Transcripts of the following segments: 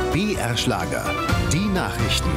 BR Schlager, die Nachrichten.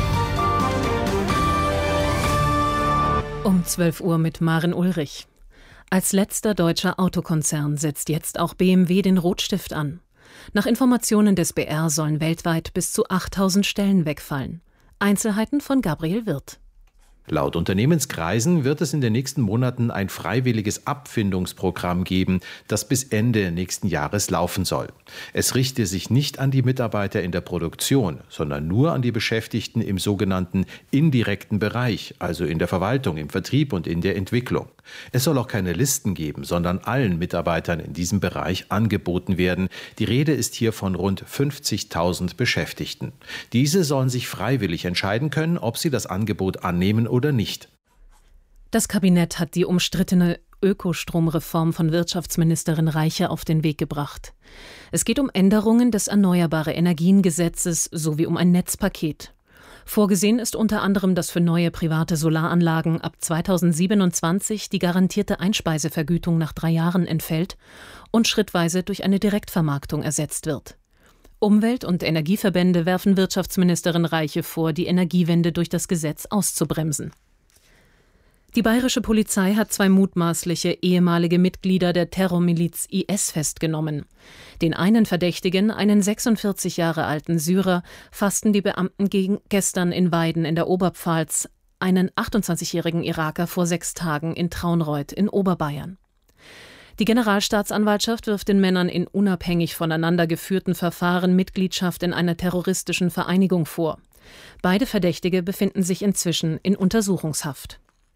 Um 12 Uhr mit Maren Ulrich. Als letzter deutscher Autokonzern setzt jetzt auch BMW den Rotstift an. Nach Informationen des BR sollen weltweit bis zu 8000 Stellen wegfallen. Einzelheiten von Gabriel Wirth. Laut Unternehmenskreisen wird es in den nächsten Monaten ein freiwilliges Abfindungsprogramm geben, das bis Ende nächsten Jahres laufen soll. Es richte sich nicht an die Mitarbeiter in der Produktion, sondern nur an die Beschäftigten im sogenannten indirekten Bereich, also in der Verwaltung, im Vertrieb und in der Entwicklung. Es soll auch keine Listen geben, sondern allen Mitarbeitern in diesem Bereich angeboten werden. Die Rede ist hier von rund 50.000 Beschäftigten. Diese sollen sich freiwillig entscheiden können, ob sie das Angebot annehmen oder nicht. Das Kabinett hat die umstrittene Ökostromreform von Wirtschaftsministerin Reiche auf den Weg gebracht. Es geht um Änderungen des Erneuerbare-Energien-Gesetzes sowie um ein Netzpaket. Vorgesehen ist unter anderem, dass für neue private Solaranlagen ab 2027 die garantierte Einspeisevergütung nach 3 Jahren entfällt und schrittweise durch eine Direktvermarktung ersetzt wird. Umwelt- und Energieverbände werfen Wirtschaftsministerin Reiche vor, die Energiewende durch das Gesetz auszubremsen. Die bayerische Polizei hat 2 mutmaßliche ehemalige Mitglieder der Terrormiliz IS festgenommen. Den einen Verdächtigen, einen 46 Jahre alten Syrer, fassten die Beamten gestern in Weiden in der Oberpfalz, einen 28-jährigen Iraker vor 6 Tagen in Traunreut in Oberbayern. Die Generalstaatsanwaltschaft wirft den Männern in unabhängig voneinander geführten Verfahren Mitgliedschaft in einer terroristischen Vereinigung vor. Beide Verdächtige befinden sich inzwischen in Untersuchungshaft.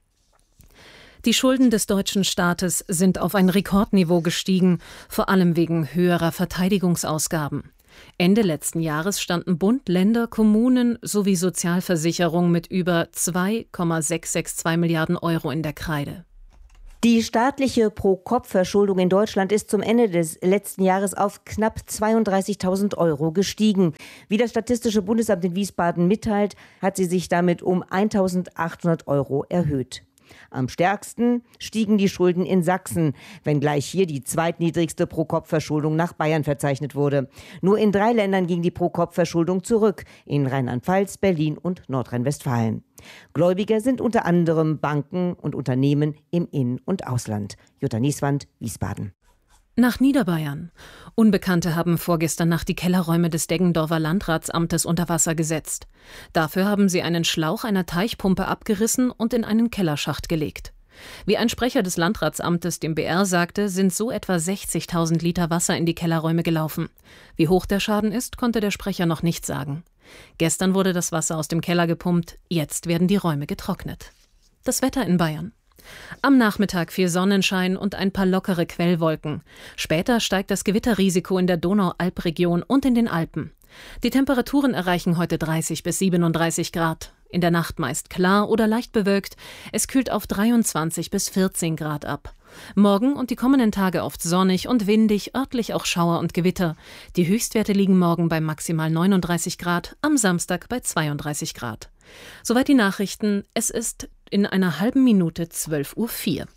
Die Schulden des deutschen Staates sind auf ein Rekordniveau gestiegen, vor allem wegen höherer Verteidigungsausgaben. Ende letzten Jahres standen Bund, Länder, Kommunen sowie Sozialversicherung mit über 2,662 Milliarden Euro in der Kreide. Die staatliche Pro-Kopf-Verschuldung in Deutschland ist zum Ende des letzten Jahres auf knapp 32.000 Euro gestiegen. Wie das Statistische Bundesamt in Wiesbaden mitteilt, hat sie sich damit um 1.800 Euro erhöht. Am stärksten stiegen die Schulden in Sachsen, wenngleich hier die zweitniedrigste Pro-Kopf-Verschuldung nach Bayern verzeichnet wurde. Nur in 3 Ländern ging die Pro-Kopf-Verschuldung zurück, in Rheinland-Pfalz, Berlin und Nordrhein-Westfalen. Gläubiger sind unter anderem Banken und Unternehmen im In- und Ausland. Jutta Nieswand, Wiesbaden. Nach Niederbayern. Unbekannte haben vorgestern Nacht die Kellerräume des Deggendorfer Landratsamtes unter Wasser gesetzt. Dafür haben sie einen Schlauch einer Teichpumpe abgerissen und in einen Kellerschacht gelegt. Wie ein Sprecher des Landratsamtes dem BR sagte, sind so etwa 60.000 Liter Wasser in die Kellerräume gelaufen. Wie hoch der Schaden ist, konnte der Sprecher noch nicht sagen. Gestern wurde das Wasser aus dem Keller gepumpt, jetzt werden die Räume getrocknet. Das Wetter in Bayern. Am Nachmittag viel Sonnenschein und ein paar lockere Quellwolken. Später steigt das Gewitterrisiko in der Donau-Alp-Region und in den Alpen. Die Temperaturen erreichen heute 30 bis 37 Grad. In der Nacht meist klar oder leicht bewölkt. Es kühlt auf 23 bis 14 Grad ab. Morgen und die kommenden Tage oft sonnig und windig, örtlich auch Schauer und Gewitter. Die Höchstwerte liegen morgen bei maximal 39 Grad, am Samstag bei 32 Grad. Soweit die Nachrichten. Es ist in einer halben Minute 12:04 Uhr.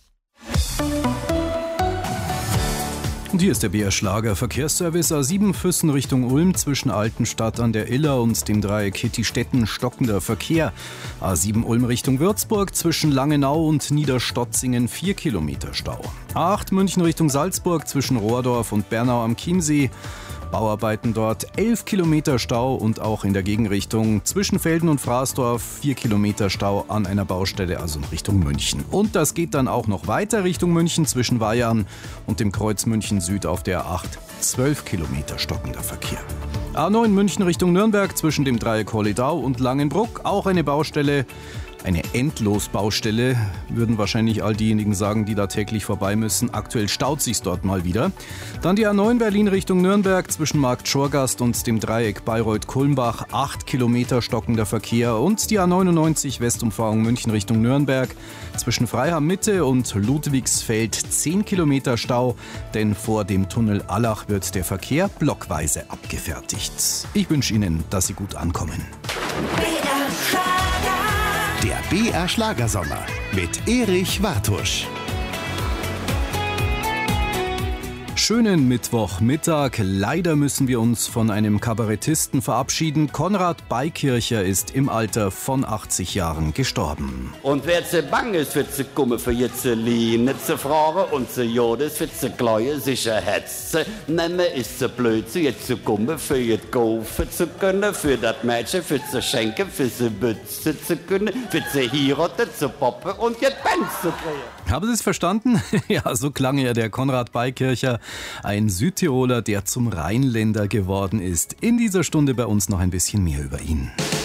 Und hier ist der BR Schlager Verkehrsservice. A7 Füssen Richtung Ulm zwischen Altenstadt an der Iller und dem Dreieck Hittistetten stockender Verkehr. A7 Ulm Richtung Würzburg zwischen Langenau und Niederstotzingen 4 Kilometer Stau. A8 München Richtung Salzburg zwischen Rohrdorf und Bernau am Chiemsee. Bauarbeiten dort 11 Kilometer Stau und auch in der Gegenrichtung zwischen Velden und Fraßdorf 4 Kilometer Stau an einer Baustelle, also in Richtung München. Und das geht dann auch noch weiter Richtung München zwischen Weyarn und dem Kreuz München Süd auf der A8. 12 Kilometer stockender Verkehr. A9 München Richtung Nürnberg zwischen dem Dreieck Holledau und Langenbruck auch eine Baustelle. Eine Endlosbaustelle, würden wahrscheinlich all diejenigen sagen, die da täglich vorbei müssen. Aktuell staut sich's dort mal wieder. Dann die A9 Berlin Richtung Nürnberg zwischen Markt Schorgast und dem Dreieck Bayreuth-Kulmbach. 8 Kilometer stockender Verkehr. Und die A99 Westumfahrung München Richtung Nürnberg zwischen Freiham Mitte und Ludwigsfeld 10 Kilometer Stau. Denn vor dem Tunnel Allach wird der Verkehr blockweise abgefertigt. Ich wünsche Ihnen, dass Sie gut ankommen. Der BR Schlagersommer mit Erich Wartusch. schönen Mittwochmittag. Leider müssen wir uns von einem Kabarettisten verabschieden. Konrad Beikircher ist im Alter von 80 Jahren gestorben. Und wer zu bang ist für zu kommen, für jetzt zu lieben, zu fragen und zu joden, für zu kleuen, sicher hetzen. Nehmen ist zu blöd, zu jetzt zu kommen, für jetzt kaufen zu können, für das Mädchen, für zu schenken, für zu bützen zu können, für zu heiraten, zu poppen und jetzt Bands zu kriegen. Haben Sie es verstanden? Ja, so klang ja der Konrad Beikircher, ein Südtiroler, der zum Rheinländer geworden ist. In dieser Stunde bei uns noch ein bisschen mehr über ihn.